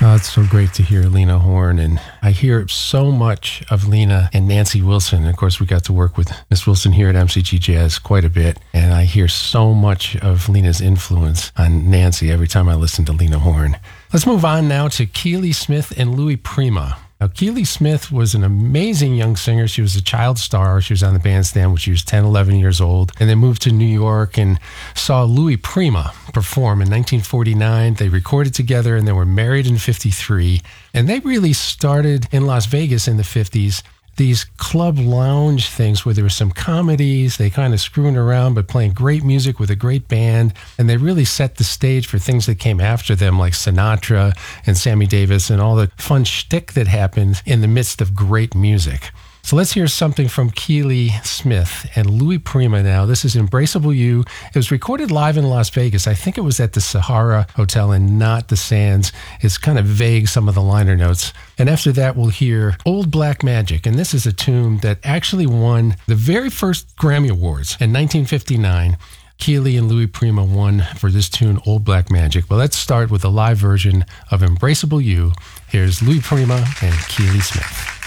Oh, it's so great to hear Lena Horne, and I hear so much of Lena and Nancy Wilson. Of course, we got to work with Miss Wilson here at MCG Jazz quite a bit, and I hear so much of Lena's influence on Nancy every time I listen to Lena Horne. Let's move on now to Keely Smith and Louis Prima. Now, Keely Smith was an amazing young singer. She was a child star. She was on the bandstand when she was 10, 11 years old, and then moved to New York and saw Louis Prima perform in 1949. They recorded together, and they were married in 53. And they really started in Las Vegas in the 50s. These club lounge things where there were some comedies, they kind of screwing around, but playing great music with a great band. And they really set the stage for things that came after them, like Sinatra and Sammy Davis and all the fun shtick that happened in the midst of great music. So let's hear something from Keely Smith and Louis Prima now. This is Embraceable You. It was recorded live in Las Vegas. I think it was at the Sahara Hotel and not the Sands. It's kind of vague, some of the liner notes. And after that, we'll hear Old Black Magic. And this is a tune that actually won the very first Grammy Awards in 1959. Keely and Louis Prima won for this tune, Old Black Magic. But let's start with a live version of Embraceable You. Here's Louis Prima and Keely Smith.